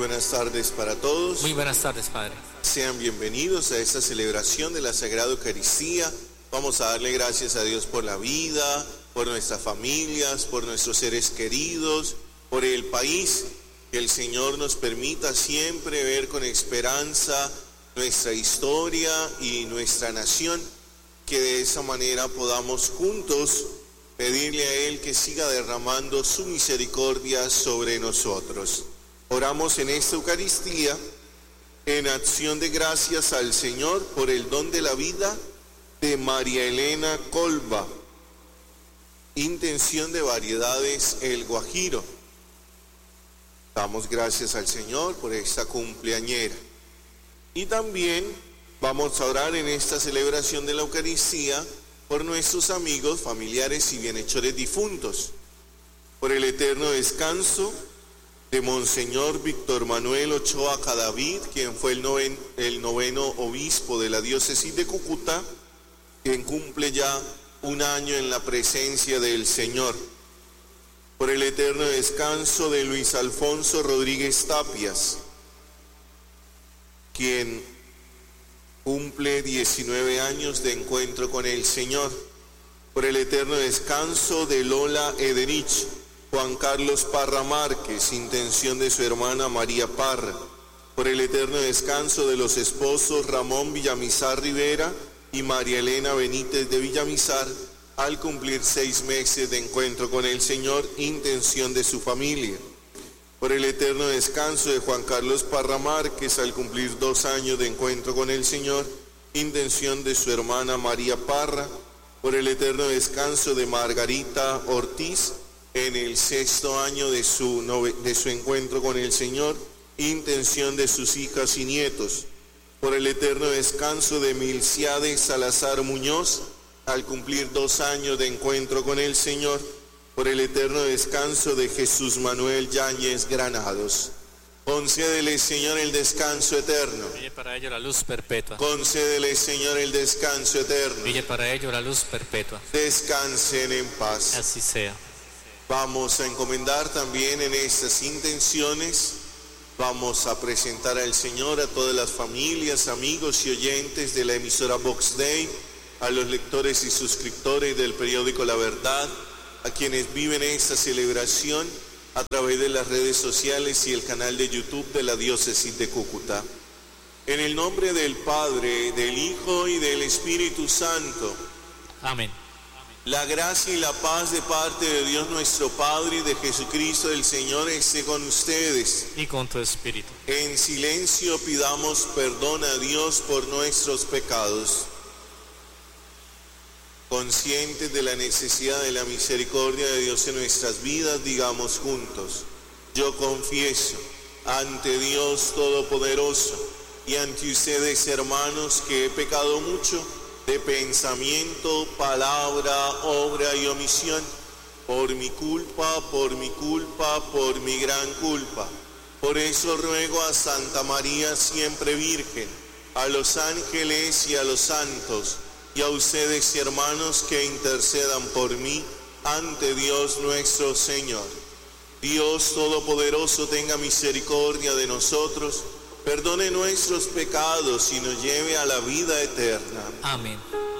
buenas tardes para todos. Muy buenas tardes, Padre. Sean bienvenidos a esta celebración de la Sagrada Eucaristía. Vamos a darle gracias a Dios por la vida, por nuestras familias, por nuestros seres queridos, por el país. Que el Señor nos permita siempre ver con esperanza nuestra historia y nuestra nación. Que de esa manera podamos juntos pedirle a Él que siga derramando su misericordia sobre nosotros. Oramos en esta Eucaristía en acción de gracias al Señor por el don de la vida de María Elena Colba. Intención de Variedades El Guajiro. Damos gracias al Señor por esta cumpleañera. Y también vamos a orar en esta celebración de la Eucaristía por nuestros amigos, familiares y bienhechores difuntos, por el eterno descanso de Monseñor Víctor Manuel Ochoa Cadavid, quien fue el noveno obispo de la diócesis de Cúcuta, quien cumple ya un año en la presencia del Señor, por el eterno descanso de Luis Alfonso Rodríguez Tapias, quien cumple 19 años de encuentro con el Señor, por el eterno descanso de Lola Ederich, Juan Carlos Parra Márquez, intención de su hermana María Parra, por el eterno descanso de los esposos Ramón Villamizar Rivera y María Elena Benítez de Villamizar, al cumplir 6 meses de encuentro con el Señor, intención de su familia, por el eterno descanso de Juan Carlos Parra Márquez, al cumplir 2 años de encuentro con el Señor, intención de su hermana María Parra, por el eterno descanso de Margarita Ortiz, en el 6º año de su encuentro con el Señor, intención de sus hijas y nietos, por el eterno descanso de Milciades Salazar Muñoz, al cumplir 2 años de encuentro con el Señor, por el eterno descanso de Jesús Manuel Yáñez Granados. Concédele, Señor, el descanso eterno. Brille para ello la luz perpetua. Concédele, Señor, el descanso eterno. Brille para ello la luz perpetua. Descansen en paz. Así sea. Vamos a encomendar también en estas intenciones, vamos a presentar al Señor a todas las familias, amigos y oyentes de la emisora Vox Dei, a los lectores y suscriptores del periódico La Verdad, a quienes viven esta celebración a través de las redes sociales y el canal de YouTube de la Diócesis de Cúcuta. En el nombre del Padre, del Hijo y del Espíritu Santo. Amén. La gracia y la paz de parte de Dios nuestro Padre y de Jesucristo el Señor esté con ustedes. Y con tu espíritu. En silencio pidamos perdón a Dios por nuestros pecados. Conscientes de la necesidad de la misericordia de Dios en nuestras vidas, digamos juntos: yo confieso ante Dios Todopoderoso y ante ustedes, hermanos, que he pecado mucho de pensamiento, palabra, obra y omisión, por mi culpa, por mi gran culpa. Por eso ruego a Santa María siempre Virgen, a los ángeles y a los santos, y a ustedes, hermanos, que intercedan por mí ante Dios nuestro Señor. Dios Todopoderoso tenga misericordia de nosotros, perdone nuestros pecados y nos lleve a la vida eterna. Amén.